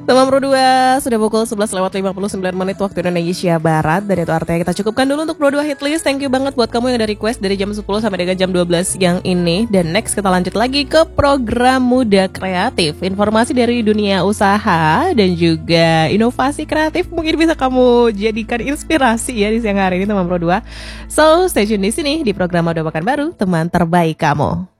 Teman Pro 2 sudah pukul 11:59 waktu Indonesia Barat. Dan itu artinya kita cukupkan dulu untuk Pro 2 Hit List. Thank you banget buat kamu yang udah request dari jam 10 sampai dengan jam 12 siang ini. Dan next kita lanjut lagi ke program Muda Kreatif. Informasi dari dunia usaha dan juga inovasi kreatif mungkin bisa kamu jadikan inspirasi ya di siang hari ini teman Pro 2. So stay tune di sini di program Muda Pekan Baru, teman terbaik kamu.